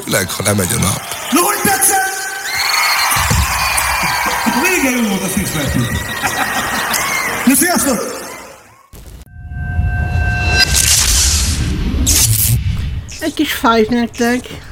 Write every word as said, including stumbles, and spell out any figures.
főleg, ha lemegy a nap. Na, hogy tetszett? Régen jó volt a Six-Pack. Na, sziasztok! Egy kis fájt nektek.